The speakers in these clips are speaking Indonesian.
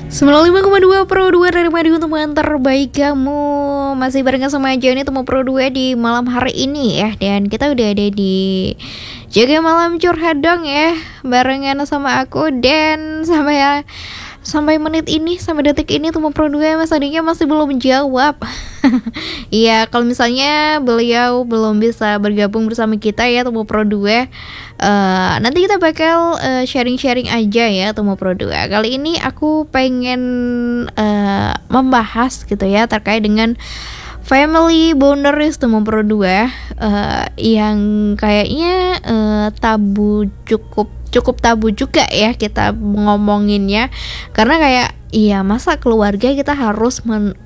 95,2 Pro 2 dari Radio teman terbaik kamu. Masih barengan sama aja nih Temu Pro 2 di malam hari ini ya. Dan kita udah ada di Jaga Malam Curhat dong ya, barengan sama aku. Dan sampai menit ini, sampai detik ini Temu Pro 2 Mas Adiknya masih belum jawab. Iya, kalau misalnya beliau belum bisa bergabung bersama kita ya Temu Pro 2, nanti kita bakal sharing-sharing aja ya Temu Pro 2. Kali ini aku pengen membahas gitu ya terkait dengan family boundaries Temu Pro 2, yang kayaknya cukup tabu juga ya kita ngomonginnya. Karena kayak iya, masa keluarga kita harus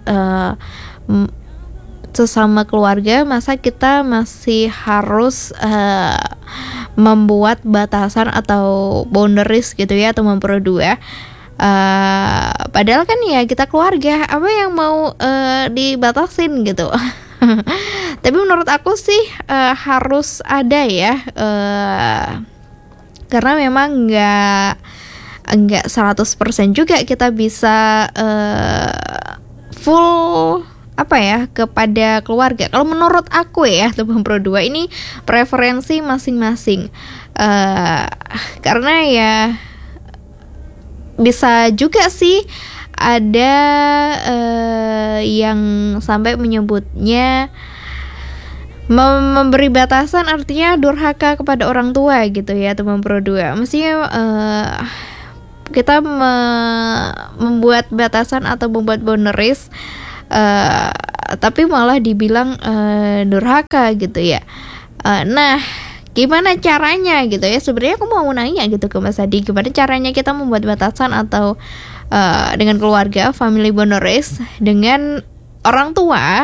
sesama keluarga, masa kita masih harus membuat batasan atau boundaries gitu ya Temu Pro 2. Padahal kan ya kita keluarga, apa yang mau dibatasin gitu. Tapi menurut aku sih harus ada ya, karena memang nggak 100% juga kita bisa full apa ya kepada keluarga. Kalau menurut aku ya Temu Pro 2, ini preferensi masing-masing, karena ya bisa juga sih ada yang sampai menyebutnya memberi batasan artinya durhaka kepada orang tua gitu ya Temu Pro 2. Mestinya kita membuat batasan atau membuat boundaries, tapi malah dibilang durhaka gitu ya. Nah, gimana caranya gitu ya? Sebenarnya aku mau nanya gitu ke Mas Adi, gimana caranya kita membuat batasan atau dengan keluarga, family boundaries dengan orang tua,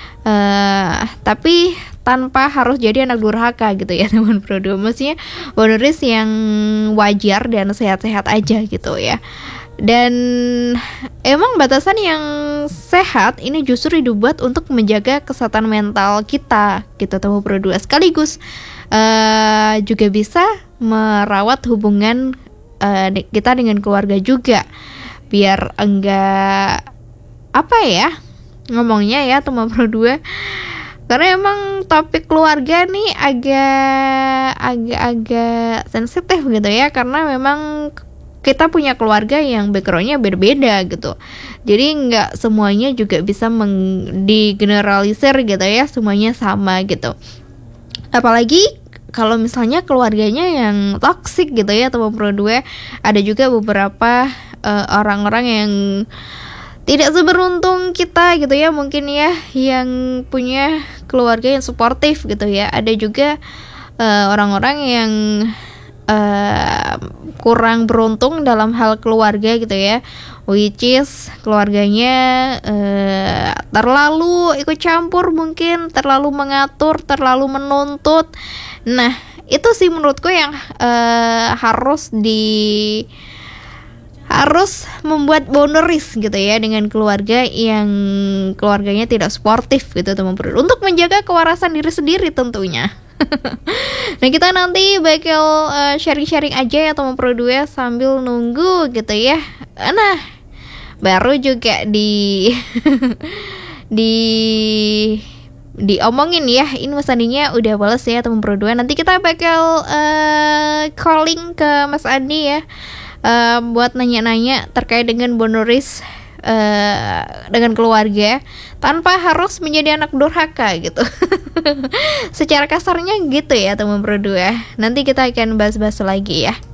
tapi tanpa harus jadi anak durhaka gitu ya Temu Pro 2. Maksudnya boundaries yang wajar dan sehat-sehat aja gitu ya. Dan emang batasan yang sehat ini justru dibuat untuk menjaga kesehatan mental kita gitu Temu Pro 2. Sekaligus juga bisa merawat hubungan kita dengan keluarga juga, biar enggak apa ya ngomongnya ya Temu Pro 2. Karena emang topik keluarga nih agak sensitif gitu ya, karena memang kita punya keluarga yang backgroundnya berbeda gitu. Jadi nggak semuanya juga bisa digeneralisir gitu ya, semuanya sama gitu. Apalagi kalau misalnya keluarganya yang toksik gitu ya Temu Pro 2. Ada juga beberapa orang-orang yang tidak seberuntung kita gitu ya, mungkin ya, yang punya keluarga yang suportif gitu ya. Ada juga orang-orang yang kurang beruntung dalam hal keluarga gitu ya, which is keluarganya terlalu ikut campur, mungkin terlalu mengatur, terlalu menuntut. Nah, itu sih menurutku yang harus membuat boundaries gitu ya dengan keluarga yang keluarganya tidak sportif gitu Temu Pro 2, untuk menjaga kewarasan diri sendiri tentunya. Nah, kita nanti bakal sharing-sharing aja ya Temu Pro 2 sambil nunggu gitu ya. Nah, baru juga diomongin ya, ini Mas Andinya udah balas ya Temu Pro 2. Nanti kita bakal calling ke Mas Andi ya, buat nanya-nanya terkait dengan boundaries dengan keluarga tanpa harus menjadi anak durhaka gitu. Secara kasarnya gitu ya Temu Pro 2. Nanti kita akan bahas-bahas lagi ya.